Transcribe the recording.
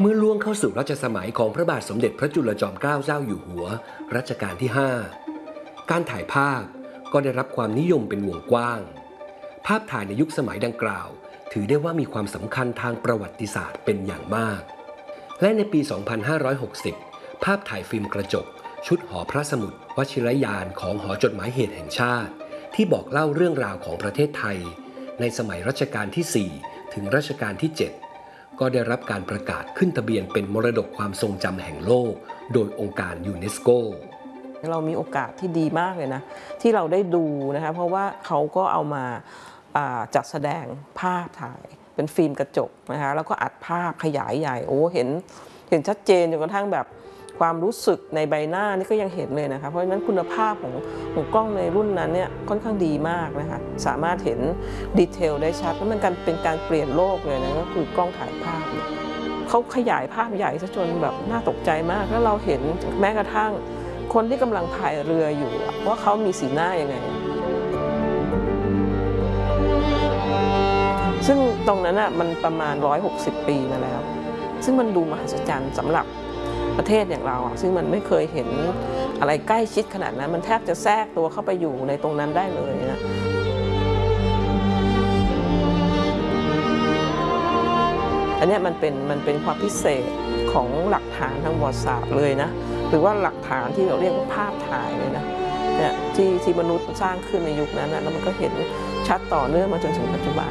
เมื่อล่วงเข้าสู่รัชสมัยของพระบาทสมเด็จพระจุลจอมเกล้าเจ้าอยู่หัวรัชกาลที่ 5 การถ่ายภาพก็ได้รับความนิยมเป็นวงกว้างภาพถ่ายในยุคสมัยดังกล่าวถือได้ว่ามีความสำคัญทางประวัติศาสตร์เป็นอย่างมากและในปี 2560 ภาพถ่ายฟิล์มกระจกชุดหอพระสมุดวชิรยานของหอจดหมายเหตุแห่งชาติที่บอกเล่าเรื่องราวของประเทศไทยในสมัยรัชกาลที่ 4 ถึงรัชกาลที่ 7 ก็ได้รับการประกาศขึ้นทะเบียนเป็นมรดกความทรงจำแห่งโลกโดยองค์การยูเนสโกเรามีโอกาสที่ดีมากเลยนะที่เราได้ดูนะคะเพราะว่าเขาก็เอามาจัดแสดงภาพถ่ายเป็นฟิล์มกระจกนะคะแล้วก็อัดภาพขยายใหญ่โอ้เห็นชัดเจนจนกระทั่งแบบความรู้สึกในใบหน้านี่ก็ยังเห็นเลยนะคะเพราะฉะนั้นคุณภาพของกล้องในรุ่นนั้นเนี่ยค่อนข้างดีมากนะคะสามารถเห็นดีเทลได้ชัดแล้วมันเป็นการเปลี่ยนโลกเลยนะก็คือกล้องถ่ายภาพเนี่ยเขาขยายภาพใหญ่ซะจนแบบน่าตกใจมากแล้วเราเห็นแม้กระทั่งคนที่กำลังพายเรืออยู่ว่าเขามีสีหน้ายังไงซึ่งตรงนั้นมันประมาณ160 ปีมาแล้วซึ่งมันดูมหัศจรรย์สำหรับประเทศอย่างเราซึ่งมันไม่เคยเห็นอะไรใกล้ชิดขนาดนั้นมันแทบจะแทรกตัวเข้าไปอยู่ในตรงนั้นได้เลยนะอันนี้มันเป็นความพิเศษของหลักฐานทางประวัติศาสตร์เลยนะหรือว่าหลักฐานที่เราเรียกว่าภาพถ่ายเลยนะเนี่ยที่มนุษย์สร้างขึ้นในยุคนั้นนะแล้วมันก็เห็นชัดต่อเนื่องมาจนถึงปัจจุบัน